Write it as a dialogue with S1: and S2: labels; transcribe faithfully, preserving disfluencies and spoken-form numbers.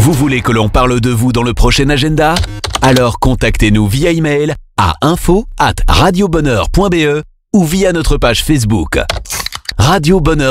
S1: Vous voulez que l'on parle de vous dans le prochain agenda? Alors contactez-nous via email à info arobase radiobonheur point b e ou via notre page Facebook. Radio Bonheur